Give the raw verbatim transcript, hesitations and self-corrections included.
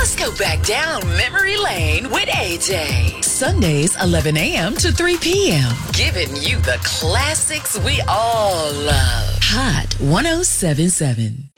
Let's go back down memory lane with A J. Sundays, eleven a.m. to three p.m. Giving you the classics we all love. Hot one oh seven point seven.